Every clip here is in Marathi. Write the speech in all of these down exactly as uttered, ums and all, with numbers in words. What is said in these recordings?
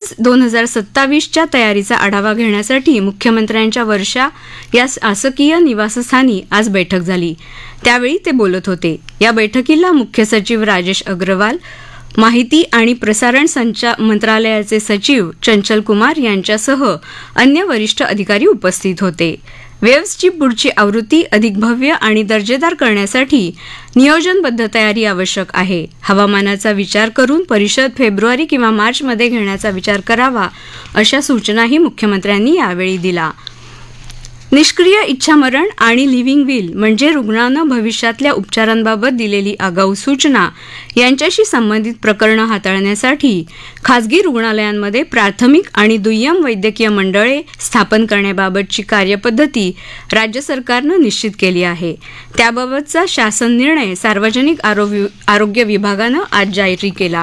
सेन्सेक्स दोन हजार सत्तावीसच्या तयारीचा आढावा घेण्यासाठी मुख्यमंत्र्यांच्या वर्षा या शासकीय निवासस्थानी आज बैठक झाली. त्यावेळी ते बोलत होते. या बैठकीला मुख्य सचिव राजेश अग्रवाल, माहिती आणि प्रसारण संचा मंत्रालयाचे सचिव चंचल कुमार यांच्यासह अन्य वरिष्ठ अधिकारी उपस्थित होते. वेव्हची पुढची आवृत्ती अधिक भव्य आणि दर्जेदार करण्यासाठी नियोजनबद्ध तयारी आवश्यक आहे. हवामानाचा विचार करून परिषद फेब्रुवारी किंवा मार्चमध्ये घेण्याचा विचार करावा, अशा सूचनाही मुख्यमंत्र्यांनी यावेळी दिला. निष्क्रिय इच्छामरण आणि लिव्हिंग विल म्हणजे रुग्णानं भविष्यातल्या उपचारांबाबत दिलेली आगाऊ सूचना यांच्याशी संबंधित प्रकरणं हाताळण्यासाठी खासगी रुग्णालयांमध्ये प्राथमिक आणि दुय्यम वैद्यकीय मंडळे स्थापन करण्याबाबतची कार्यपद्धती राज्य सरकारनं निश्चित केली आहे. त्याबाबतचा शासन निर्णय सार्वजनिक आरोग्य विभागानं आज जारी केला.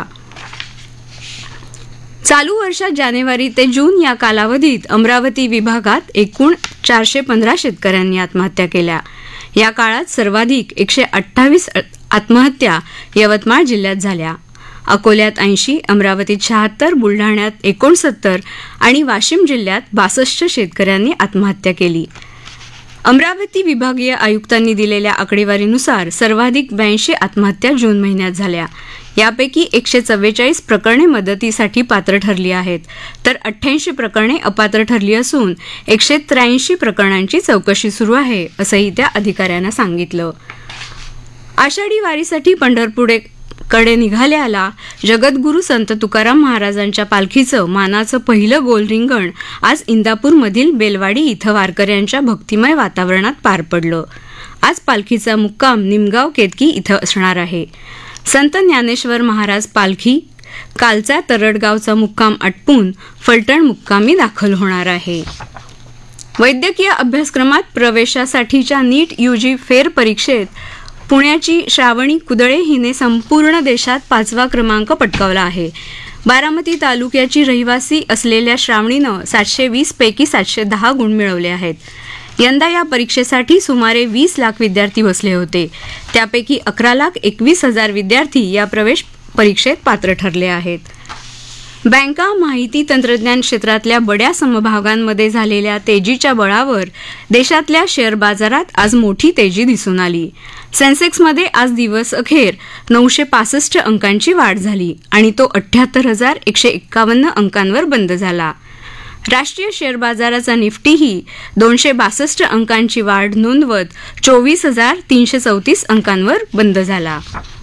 चालू वर्षात जानेवारी ते जून या कालावधीत अमरावती विभागात एकूण चारशे पंधरा शेतकऱ्यांनी आत्महत्या केल्या. या काळात सर्वाधिक एकशे अठ्ठावीस आत्महत्या यवतमाळ जिल्ह्यात झाल्या. अकोल्यात ऐंशी, अमरावतीत शहात्तर, बुलढाण्यात एकोणसत्तर आणि वाशिम जिल्ह्यात बासष्ट शेतकऱ्यांनी आत्महत्या केली. अमरावती विभागीय आयुक्तांनी दिलेल्या आकडेवारीनुसार सर्वाधिक ब्याऐंशी आत्महत्या जून महिन्यात झाल्या. यापैकी एकशे चव्वेचाळीस प्रकरणे मदतीसाठी पात्र ठरली आहेत, तर अठ्ठ्याऐंशी प्रकरणे अपात्र ठरली असून एकशे त्र्याऐंशी प्रकरणांची चौकशी सुरू आहे, असंही त्या अधिकाऱ्यांना सांगितलं. आषाढी वारीसाठी पंढरपूरकडे निघाल्याला जगद्गुरू संत तुकाराम महाराजांच्या पालखीचं मानाचं पहिलं गोल रिंगण आज इंदापूरमधील बेलवाडी इथं वारकऱ्यांच्या भक्तिमय वातावरणात पार पडलं. आज पालखीचा मुक्काम निमगाव केतकी इथं असणार आहे. संत ज्ञानेश्वर महाराज पालखी कालचा तरडगावचा मुक्काम आटपून फलटण मुक्कामी दाखल होणार आहे. वैद्यकीय अभ्यासक्रमात प्रवेशासाठीच्या नीट यूजी फेर परीक्षेत पुण्याची श्रावणी कुदळे हिने संपूर्ण देशात पाचवा क्रमांक पटकावला आहे. बारामती तालुक्याची रहिवासी असलेल्या श्रावणीनं सातशे वीस पैकी सातशे दहा गुण मिळवले आहेत. यंदा या परीक्षेसाठी सुमारे वीस लाख विद्यार्थी बसले होते. त्यापैकी अकरा लाख एकवीस हजार विद्यार्थी या प्रवेश परीक्षेत पात्र ठरले आहेत. बँका, माहिती तंत्रज्ञान क्षेत्रातल्या बड्या समभागांमध्ये झालेल्या तेजीच्या बळावर देशातल्या शेअर बाजारात आज मोठी तेजी दिसून आली. सेन्सेक्समध्ये आज दिवस अखेर नऊशे पासष्ट अंकांची वाढ झाली आणि तो अठ्ठ्याहत्तर हजार एकशे एक्कावन्न अंकांवर बंद झाला. राष्ट्रीय शेअर बाजाराचा निफ्टीही दोनशे बासष्ट अंकांची वाढ नोंदवत चोवीस हजार तीनशे चौतीस अंकांवर बंद झाला.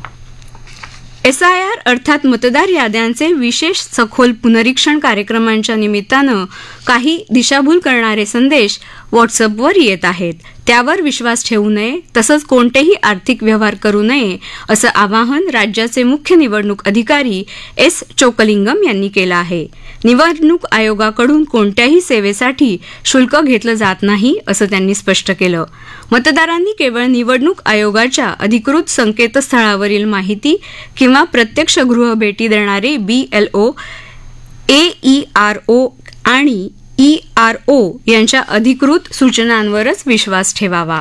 एस आय आर अर्थात मतदार याद्यांचे विशेष सखोल पुनरीक्षण कार्यक्रमांच्या निमित्तानं काही दिशाभूल करणारे संदेश व्हॉट्सअपवर येत आहेत. त्यावर विश्वास ठेवू नये, तसंच कोणतेही आर्थिक व्यवहार करू नये, असं आवाहन राज्याचे मुख्य निवडणूक अधिकारी एस चोकलिंगम यांनी केलं आहे. निवडणूक आयोगाकडून कोणत्याही सेवेसाठी शुल्क घेतलं जात नाही, असं त्यांनी स्पष्ट केलं. मतदारांनी केवळ निवडणूक आयोगाच्या अधिकृत संकेतस्थळावरील माहिती किंवा प्रत्यक्ष गृहभेटी देणारे बी एल ओ, ए ई आर ओ आणि ई आर ओ यांच्या अधिकृत सूचनांवरच विश्वास ठेवावा.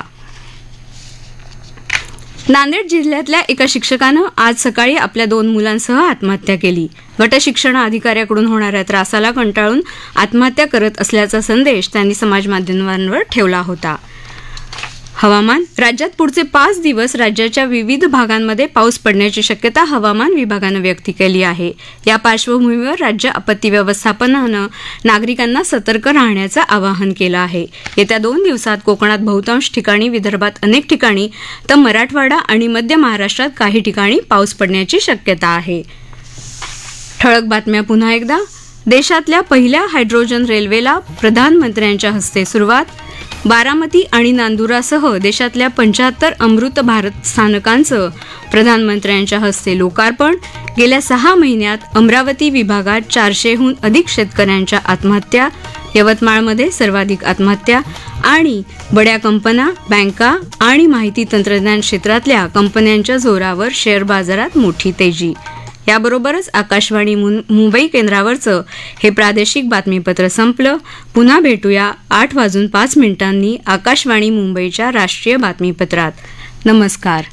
नांदेड जिल्ह्यातल्या एका शिक्षकानं आज सकाळी आपल्या दोन मुलांसह आत्महत्या केली. गटशिक्षण अधिकाऱ्याकडून होणाऱ्या त्रासाला कंटाळून आत्महत्या करत असल्याचा संदेश त्यांनी समाजमाध्यमांवर ठेवला होता. हवामान. राज्यात पुढचे पाच दिवस राज्याच्या विविध भागांमध्ये पाऊस पडण्याची शक्यता हवामान विभागानं व्यक्त केली आहे. या पार्श्वभूमीवर राज्य आपत्ती व्यवस्थापनानं नागरिकांना सतर्क राहण्याचं आवाहन केलं आहे. येत्या दोन दिवसात कोकणात बहुतांश ठिकाणी, विदर्भात अनेक ठिकाणी तर मराठवाडा आणि मध्य महाराष्ट्रात काही ठिकाणी पाऊस पडण्याची शक्यता आहे. ठळक बातम्या पुन्हा एकदा. देशातल्या पहिल्या हायड्रोजन रेल्वेला प्रधानमंत्र्यांच्या हस्ते सुरुवात. बारामती आणि नांदुरासह देशातल्या पंच्याहत्तर अमृत भारत स्थानकांचं प्रधानमंत्र्यांच्या हस्ते लोकार्पण. गेल्या सहा महिन्यात अमरावती विभागात चारशेहून अधिक शेतकऱ्यांच्या आत्महत्या. यवतमाळमध्ये सर्वाधिक आत्महत्या. आणि बड्या कंपन्या, बँका आणि माहिती तंत्रज्ञान क्षेत्रातल्या कंपन्यांच्या जोरावर शेअर बाजारात मोठी तेजी. याबरोबरच आकाशवाणी मुंबई केंद्रावरचं हे प्रादेशिक बातमीपत्र संपलं. पुन्हा भेटूया आठ वाजून पाच मिनिटांनी आकाशवाणी मुंबईच्या राष्ट्रीय बातमीपत्रात. नमस्कार.